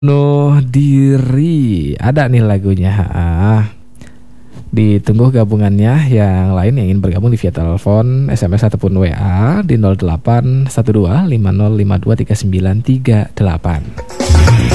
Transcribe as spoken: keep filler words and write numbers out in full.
Nuh diri, ada nih lagunya. Ah, ditunggu gabungannya. Yang lain yang ingin bergabung di via telepon, S M S ataupun W A di nol delapan satu dua lima nol lima dua tiga sembilan tiga delapan.